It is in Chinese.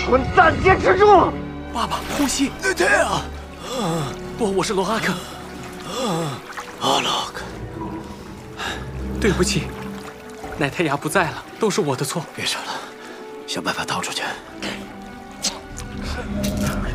混蛋，坚持住！ 爸爸，呼吸。 对啊， 不，我是罗阿克。 阿拉克， 对不起，乃泰雅不在了，都是我的错。 别说了，想办法逃出去。